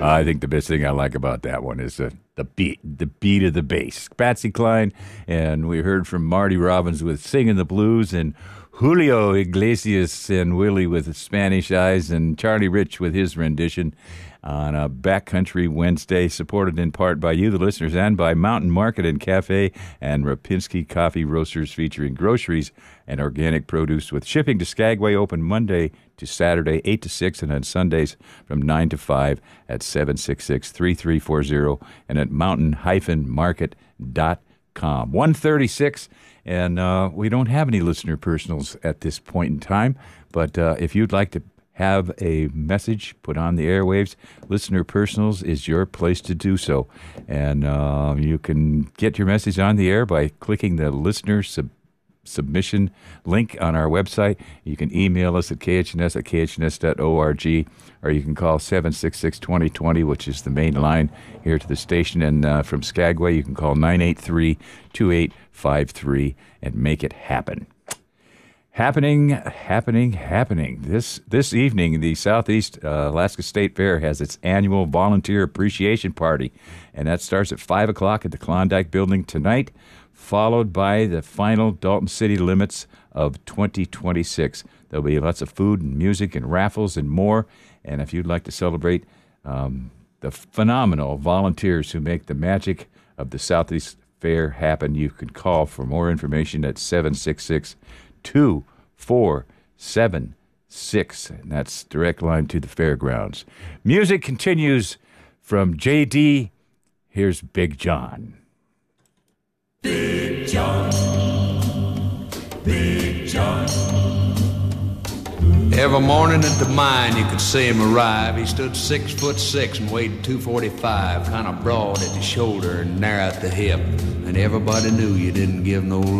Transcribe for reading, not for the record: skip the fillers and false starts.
I think the best thing I like about that one is the beat of the bass. Patsy Cline, and we heard from Marty Robbins with Singing the Blues, and Julio Iglesias and Willie with Spanish Eyes, and Charlie Rich with his rendition on a Backcountry Wednesday, supported in part by you, the listeners, and by Mountain Market and Cafe and Rapinski Coffee Roasters, featuring groceries and organic produce, with shipping to Skagway, open Monday to Saturday, 8 to 6, and on Sundays from 9 to 5 at 766-3340 and at mountain-market.com. 136, and we don't have any listener personals at this point in time, but if you'd like to have a message put on the airwaves, Listener Personals is your place to do so. And you can get your message on the air by clicking the listener submission link on our website. You can email us at khns@khns.org, or you can call 766-2020, which is the main line here to the station. And from Skagway, you can call 983-2853 and make it happen. Happening. This evening, the Southeast Alaska State Fair has its annual Volunteer Appreciation Party, and that starts at 5 o'clock at the Klondike Building tonight, followed by the final Dalton City Limits of 2026. There'll be lots of food and music and raffles and more, and if you'd like to celebrate the phenomenal volunteers who make the magic of the Southeast Fair happen, you can call for more information at 766-2476, and that's direct line to the fairgrounds. Music continues from J.D. Here's Big John. Big John, Big John. Every morning at the mine you could see him arrive. He stood 6'6" and weighed 245, kind of broad at the shoulder and narrow at the hip, and everybody knew you didn't give no